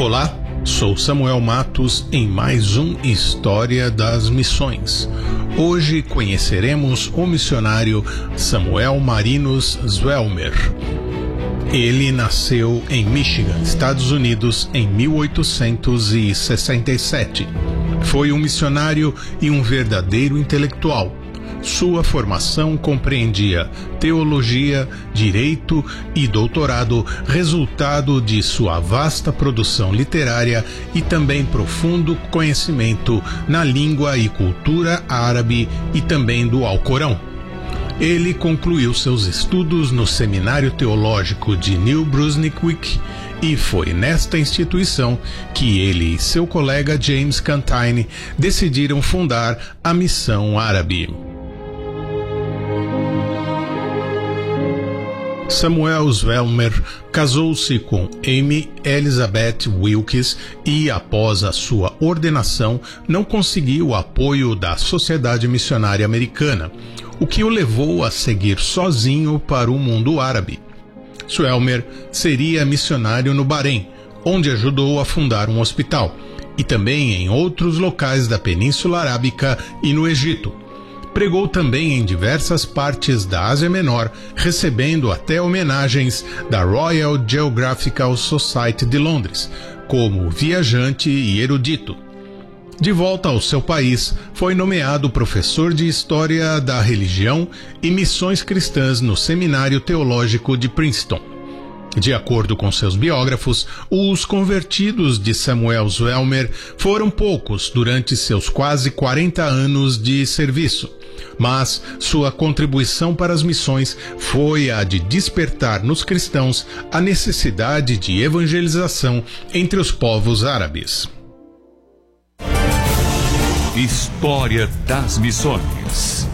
Olá, sou Samuel Matos em mais um História das Missões. Hoje conheceremos o missionário Samuel Marinus Zwelmer. Ele nasceu em Michigan, Estados Unidos, em 1867. Foi um missionário e um verdadeiro intelectual. Sua formação compreendia teologia, direito e doutorado, resultado de sua vasta produção literária e também profundo conhecimento na língua e cultura árabe e também do Alcorão. Ele concluiu seus estudos no Seminário Teológico de New Brunswick e foi nesta instituição que ele e seu colega James Cantine decidiram fundar a Missão Árabe. Samuel Zwelmer casou-se com Amy Elizabeth Wilkes e, após a sua ordenação, não conseguiu o apoio da Sociedade Missionária Americana, o que o levou a seguir sozinho para o mundo árabe. Zwelmer seria missionário no Bahrein, onde ajudou a fundar um hospital, e também em outros locais da Península Arábica e no Egito. Pregou também em diversas partes da Ásia Menor, recebendo até homenagens da Royal Geographical Society de Londres, como viajante e erudito. De volta ao seu país, foi nomeado professor de História da Religião e Missões Cristãs no Seminário Teológico de Princeton. De acordo com seus biógrafos, os convertidos de Samuel Zwelmer foram poucos durante seus quase 40 anos de serviço, mas sua contribuição para as missões foi a de despertar nos cristãos a necessidade de evangelização entre os povos árabes. História das Missões.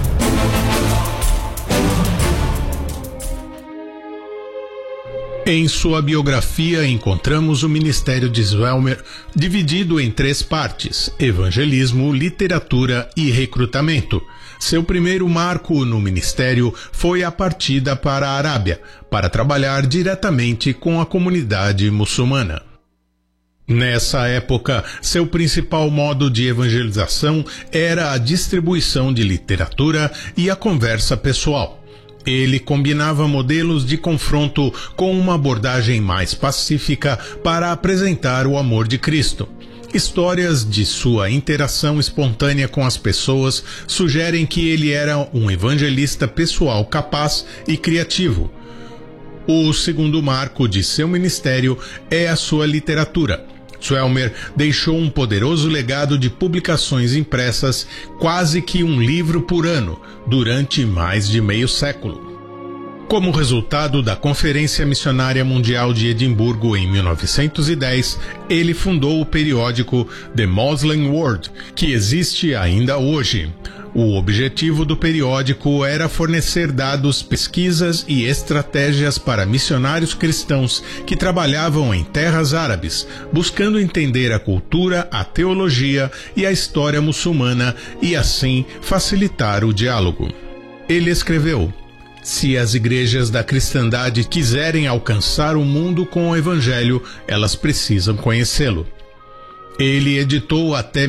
Em sua biografia encontramos o ministério de Zwelmer dividido em 3 partes: evangelismo, literatura e recrutamento. Seu primeiro marco no ministério foi a partida para a Arábia, para trabalhar diretamente com a comunidade muçulmana. Nessa época, seu principal modo de evangelização era a distribuição de literatura e a conversa pessoal. Ele combinava modelos de confronto com uma abordagem mais pacífica para apresentar o amor de Cristo. Histórias de sua interação espontânea com as pessoas sugerem que ele era um evangelista pessoal capaz e criativo. O segundo marco de seu ministério é a sua literatura. Zwelmer deixou um poderoso legado de publicações impressas, quase que um livro por ano, durante mais de meio século. Como resultado da Conferência Missionária Mundial de Edimburgo em 1910, ele fundou o periódico The Muslim World, que existe ainda hoje. O objetivo do periódico era fornecer dados, pesquisas e estratégias para missionários cristãos que trabalhavam em terras árabes, buscando entender a cultura, a teologia e a história muçulmana e, assim, facilitar o diálogo. Ele escreveu: se as igrejas da cristandade quiserem alcançar o mundo com o Evangelho, elas precisam conhecê-lo. Ele editou até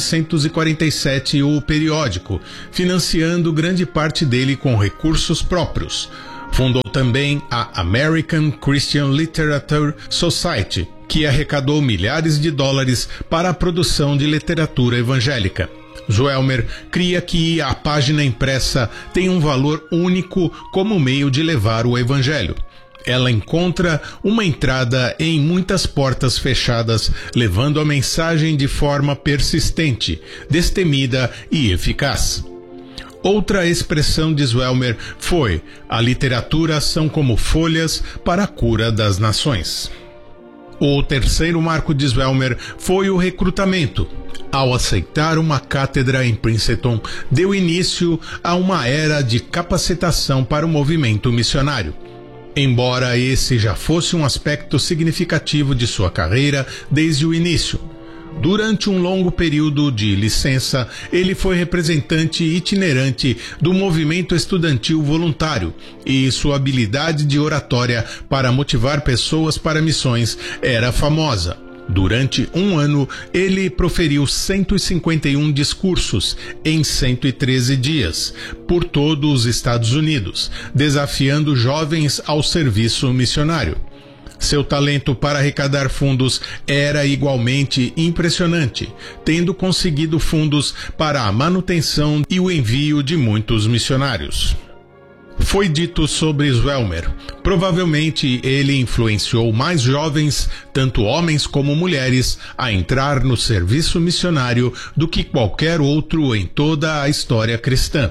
1947 o periódico, financiando grande parte dele com recursos próprios. Fundou também a American Christian Literature Society, que arrecadou milhares de dólares para a produção de literatura evangélica. Zwelmer cria que a página impressa tem um valor único como meio de levar o Evangelho. Ela encontra uma entrada em muitas portas fechadas, levando a mensagem de forma persistente, destemida e eficaz. Outra expressão de Zwelmer foi: a literatura são como folhas para a cura das nações. O terceiro marco de Zwelmer foi o recrutamento. Ao aceitar uma cátedra em Princeton, deu início a uma era de capacitação para o movimento missionário. Embora esse já fosse um aspecto significativo de sua carreira desde o início, durante um longo período de licença, ele foi representante itinerante do movimento estudantil voluntário e sua habilidade de oratória para motivar pessoas para missões era famosa. Durante um ano, ele proferiu 151 discursos em 113 dias, por todos os Estados Unidos, desafiando jovens ao serviço missionário. Seu talento para arrecadar fundos era igualmente impressionante, tendo conseguido fundos para a manutenção e o envio de muitos missionários. Foi dito sobre Zwelmer: provavelmente ele influenciou mais jovens, tanto homens como mulheres, a entrar no serviço missionário do que qualquer outro em toda a história cristã.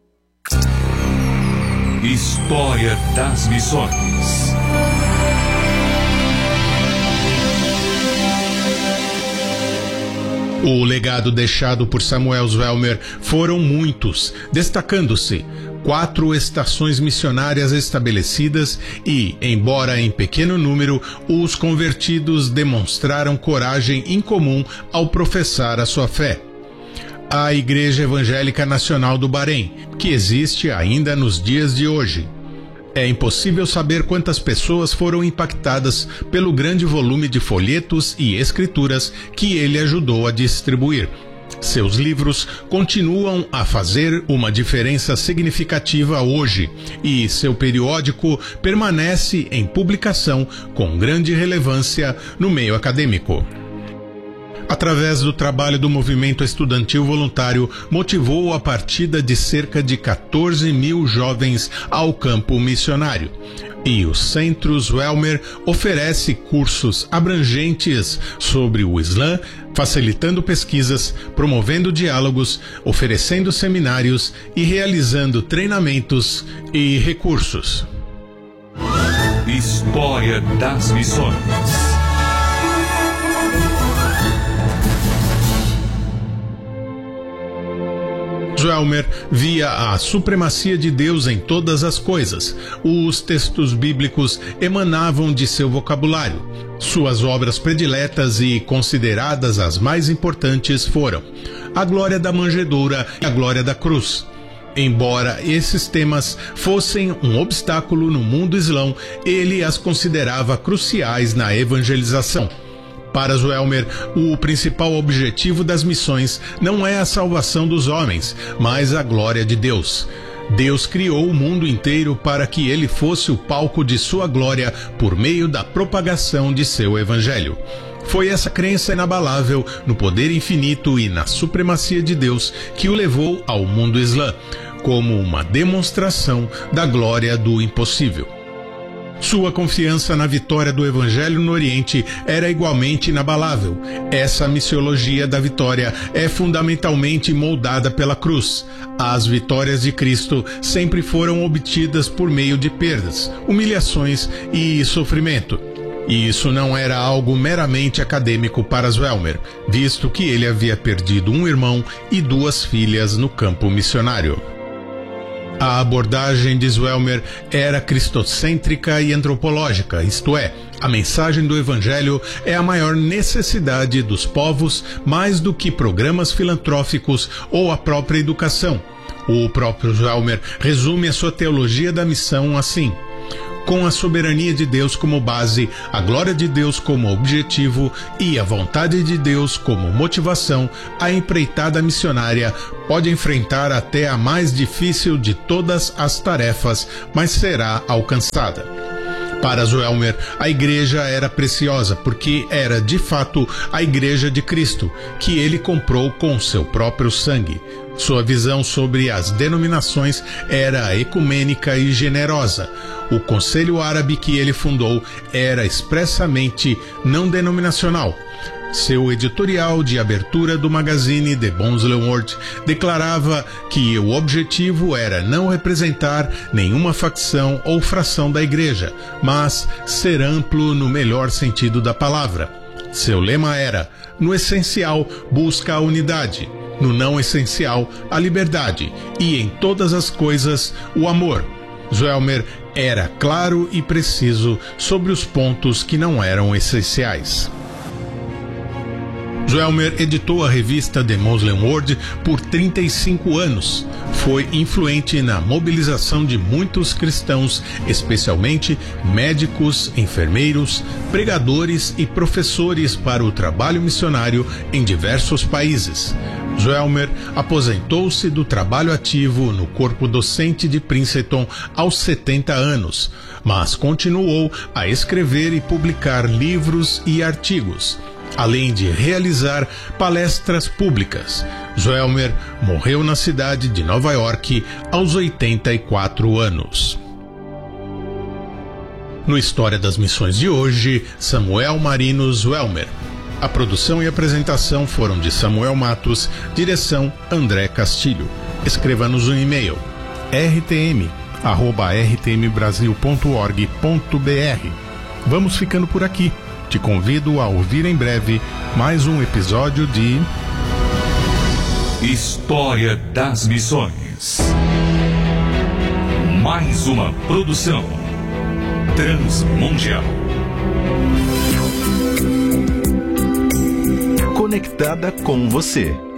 História das Missões. O legado deixado por Samuel Zwelmer foram muitos, destacando-se 4 estações missionárias estabelecidas e, embora em pequeno número, os convertidos demonstraram coragem incomum ao professar a sua fé. A Igreja Evangélica Nacional do Bahrein, que existe ainda nos dias de hoje. É impossível saber quantas pessoas foram impactadas pelo grande volume de folhetos e escrituras que ele ajudou a distribuir. Seus livros continuam a fazer uma diferença significativa hoje e seu periódico permanece em publicação com grande relevância no meio acadêmico. Através do trabalho do movimento estudantil voluntário, motivou a partida de cerca de 14 mil jovens ao campo missionário. E o Centro Zwelmer oferece cursos abrangentes sobre o Islã, facilitando pesquisas, promovendo diálogos, oferecendo seminários e realizando treinamentos e recursos. História das Missões. Zwelmer via a supremacia de Deus em todas as coisas. Os textos bíblicos emanavam de seu vocabulário. Suas obras prediletas e consideradas as mais importantes foram A Glória da Manjedoura e A Glória da Cruz. Embora esses temas fossem um obstáculo no mundo islão, ele as considerava cruciais na evangelização. Para Zwelmer, o principal objetivo das missões não é a salvação dos homens, mas a glória de Deus. Deus criou o mundo inteiro para que ele fosse o palco de sua glória por meio da propagação de seu evangelho. Foi essa crença inabalável no poder infinito e na supremacia de Deus que o levou ao mundo islã, como uma demonstração da glória do impossível. Sua confiança na vitória do Evangelho no Oriente era igualmente inabalável. Essa missiologia da vitória é fundamentalmente moldada pela cruz. As vitórias de Cristo sempre foram obtidas por meio de perdas, humilhações e sofrimento. E isso não era algo meramente acadêmico para Zwelmer, visto que ele havia perdido um irmão e 2 filhas no campo missionário. A abordagem de Zwelmer era cristocêntrica e antropológica, isto é, a mensagem do Evangelho é a maior necessidade dos povos mais do que programas filantróficos ou a própria educação. O próprio Zwelmer resume a sua teologia da missão assim: com a soberania de Deus como base, a glória de Deus como objetivo e a vontade de Deus como motivação, a empreitada missionária pode enfrentar até a mais difícil de todas as tarefas, mas será alcançada. Para Zwelmer, a igreja era preciosa porque era, de fato, a igreja de Cristo, que ele comprou com seu próprio sangue. Sua visão sobre as denominações era ecumênica e generosa. O conselho árabe que ele fundou era expressamente não denominacional. Seu editorial de abertura do magazine The Muslim World declarava que o objetivo era não representar nenhuma facção ou fração da igreja, mas ser amplo no melhor sentido da palavra. Seu lema era: no essencial, busca a unidade; no não essencial, a liberdade; e em todas as coisas, o amor. Zwelmer era claro e preciso sobre os pontos que não eram essenciais. Zwelmer editou a revista The Muslim World por 35 anos. Foi influente na mobilização de muitos cristãos, especialmente médicos, enfermeiros, pregadores e professores para o trabalho missionário em diversos países. Zwelmer aposentou-se do trabalho ativo no corpo docente de Princeton aos 70 anos, mas continuou a escrever e publicar livros e artigos, além de realizar palestras públicas. Zwelmer morreu na cidade de Nova York aos 84 anos. No História das Missões de hoje, Samuel Marino Zwelmer. A produção e apresentação foram de Samuel Matos, direção André Castilho. Escreva-nos um e-mail: rtm@rtmbrasil.org.br. Vamos ficando por aqui. Te convido a ouvir em breve mais um episódio de História das Missões. Mais uma produção transmundial. Conectada com você.